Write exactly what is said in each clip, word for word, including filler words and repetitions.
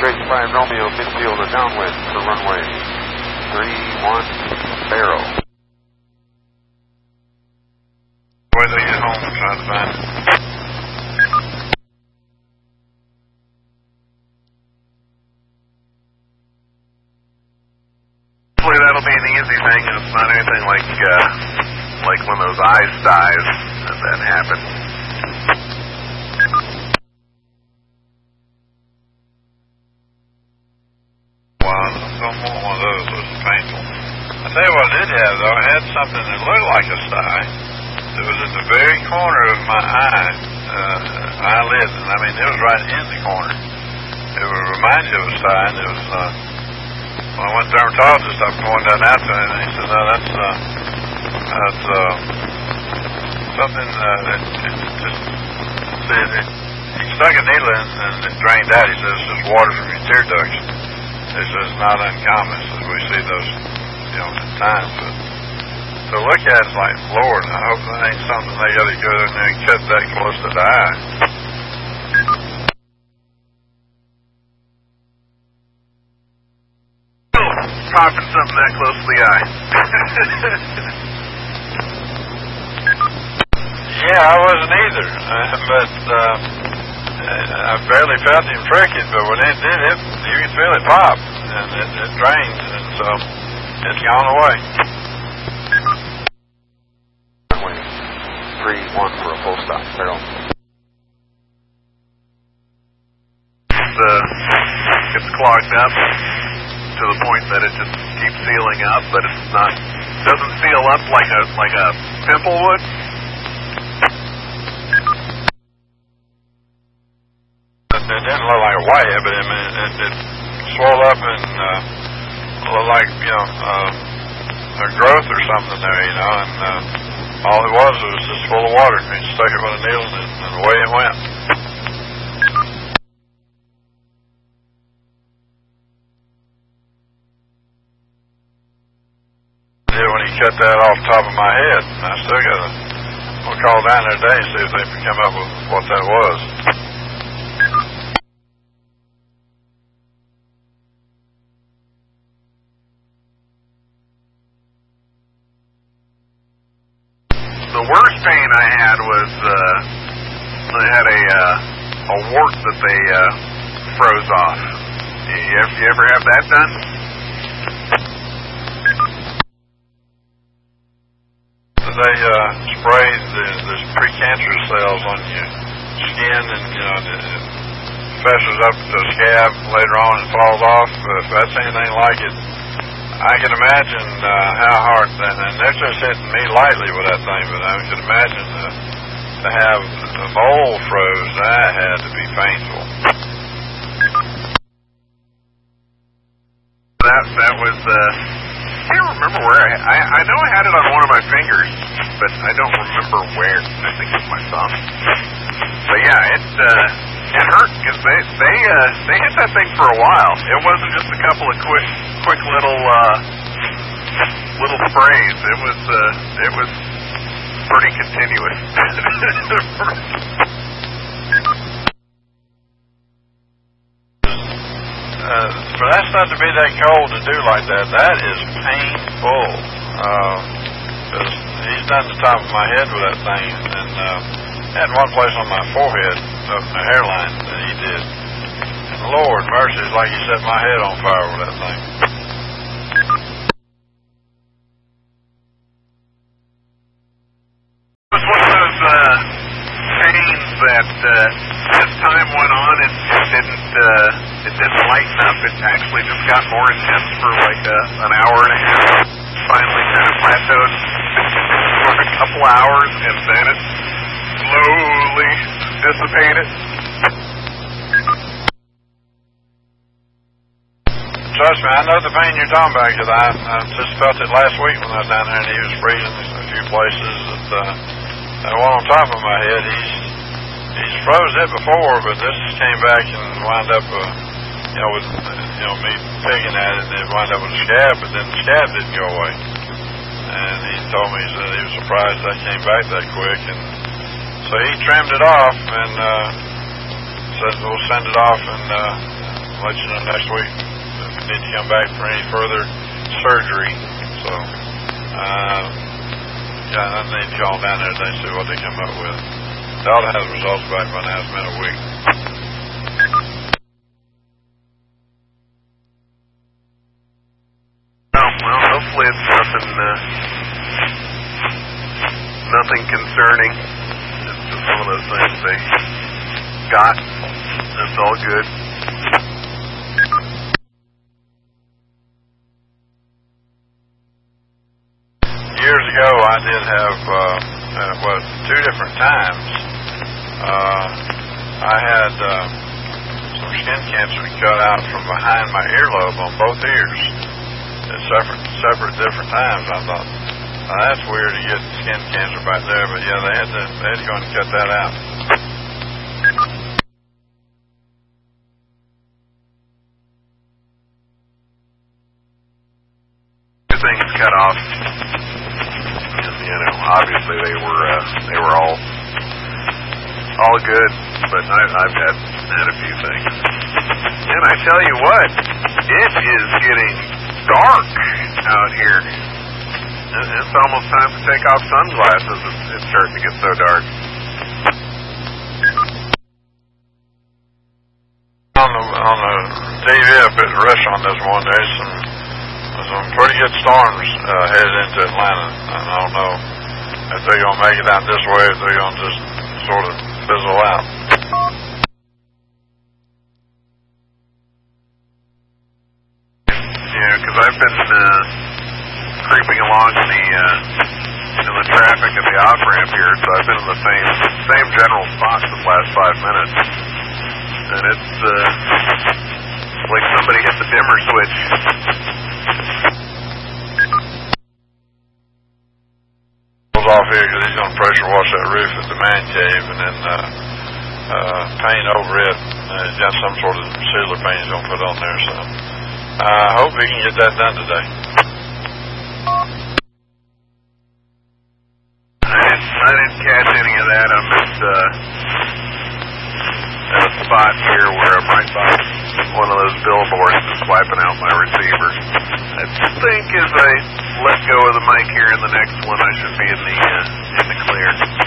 Trace five Romeo, midfield or downwind for runway three one, barrel. Wait till you get home and try to find it. Hopefully that'll be an easy thing, and it's not anything like uh, like when those ice dies that, that happen. Wow, I don't want one of those. Those are painful. I tell you what I did have, though. I had something that looked like a sty. It was in the very corner of my eye, uh, eyelid, and I mean, it was right in the corner. It would remind you of a sty, and it was, uh, when I went to the dermatologist, I pointed that out to him, and he said, no, that's, uh, that's, uh, something, uh, that it just, see, it, he stuck a needle in, and it drained out. He says, it's just water from your tear ducts. He says, it's not uncommon, so we see those, you know, at times, but to look at it's like, Lord, I hope that ain't something they got to go in there and cut that close to the eye. Oh, popping something that close to the eye. Yeah, I wasn't either, uh, but uh, I barely felt him prick it, but when it did, it, you can feel it pop, and it, it drains, and so it's gone away. three one for a full stop, barrel. It's, uh, it's clogged up to the point that it just keeps sealing up, but it's not, doesn't seal up like a like a pimple would. It, it didn't look like a whitehead, but I mean, it, it swelled up and uh, looked like, you know, uh, a growth or something there, you know, and uh, all it was was just full of water. He stuck it with a needle and, and away it went. Yeah, when he cut that off the top of my head, I still got to we'll call down there today and see if they can come up with what that was. The worst pain I had was uh, I had a uh, a wart that they uh, froze off. You, you, ever, you ever have that done? They uh, spray the, the precancerous cells on your skin, and you know it festers up to a scab later on and falls off. Uh, if that's anything like it, I can imagine uh, how hard, and, and they're just hitting me lightly with that thing, but I can imagine uh, to have the mole froze, that had to be painful. That that was, uh, I can't remember where, I, I, I know I had it on one of my fingers, but I don't remember where. I think it's my thumb. But yeah, it, uh, it hurt, because they, they, uh, they hit that thing for a while. It wasn't just a couple of quick, quick little, uh, little sprays. It was, uh, it was pretty continuous. uh, for that stuff to be that cold to do like that, that is painful. Uh, because he's done the top of my head with that thing, and, uh, had one place on my forehead, up in the hairline, that he did. And Lord mercy, it's like he set my head on fire with that thing. It was one of those uh, pains that, uh, as time went on, it, it didn't, uh, it didn't lighten up. It actually just got more intense for like uh, an hour and a half. Finally, kind of plateaued for a couple hours, and then it slowly dissipated. Trust me, I know the pain you're talking about, because I, I just felt it last week when I was down there and he was freezing a few places. That, uh, that one on top of my head, he's he's froze it before, but this came back and wound up, uh, you know, with you know me picking at it, and it wound up with a scab, but then the scab didn't go away. And he told me, he said he was surprised I came back that quick, and so he trimmed it off and uh, said we'll send it off and uh, let you know next week if we need to come back for any further surgery. So, uh, yeah, I need to call down there today and see what they come up with. They ought to have the results back by now. It's been a week. Oh, well, hopefully it's nothing, uh, nothing concerning. It's just one of those things they got. It's all good. Years ago, I did have, uh, uh, what, two different times. Uh, I had uh, some skin cancer cut out from behind my earlobe on both ears at separate, separate different times. I thought, oh, that's weird to get skin cancer back there, but yeah, they had to, they had to go and cut that out. Things cut off. And, you know, obviously they were uh, they were all all good, but I, I've had had a few things. And I tell you what, it is getting dark out here. It's almost time to take off sunglasses. It's, it's starting to get so dark. On the on the T V up at the restaurant this morning, there's some some pretty good storms uh, headed into Atlanta. And I don't know if they're going to make it out this way, or if they're going to just sort of fizzle out. Yeah, because I've been uh, creeping along in the uh, in the traffic at the off-ramp here, so I've been in the same same general spot for the last five minutes, and it's uh, like somebody hit the dimmer switch. Off here because he's going to pressure wash that roof at the man cave and then uh, uh, paint over it. Uh, he's got some sort of sealer paint he's going to put on there. So I uh, hope he can get that done today. I didn't, I didn't catch any of that. I'm just uh, at a spot here where I'm right by one of those billboards that's wiping out my receiver. I think as I let go of the mic here in the next one, I should be in the uh, in the clear.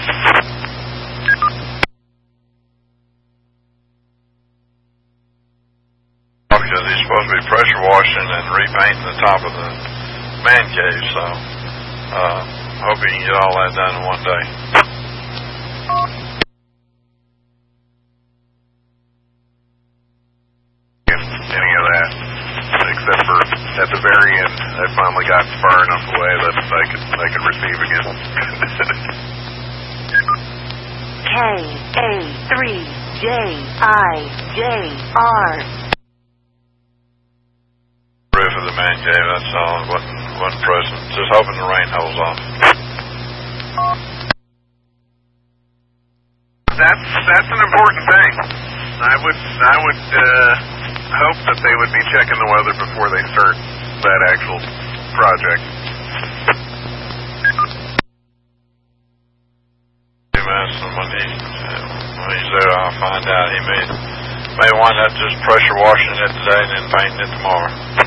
Because he's supposed to be pressure washing and repainting the top of the man cave, so uh, hope he can get all that done in one day. Any of that, except for at the very end, I finally got far enough away that I could I could receive again. K A three J I J R. Roof of the man cave, that's all. It wasn't, wasn't present. Just hoping the rain holds off. That's that's an important thing. I would I would uh, hope that they would be checking the weather before they start that actual project. When, he, when he's there, I'll find out. He may may wind up just pressure washing it today and then painting it tomorrow.